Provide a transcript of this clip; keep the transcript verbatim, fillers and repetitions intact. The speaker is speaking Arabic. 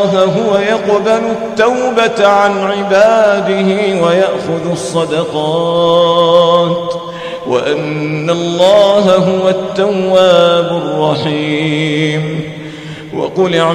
هو يقبل التوبة عن عباده ويأخذ الصدقات وأن الله هو التواب الرحيم. وقل